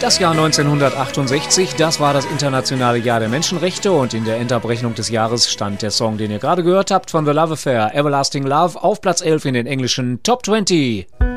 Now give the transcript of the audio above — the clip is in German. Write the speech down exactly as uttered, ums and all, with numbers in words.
Das Jahr neunzehnhundertachtundsechzig, das war das internationale Jahr der Menschenrechte und in der Endabrechnung des Jahres stand der Song, den ihr gerade gehört habt, von The Love Affair, Everlasting Love, auf Platz elf in den englischen Top zwanzig.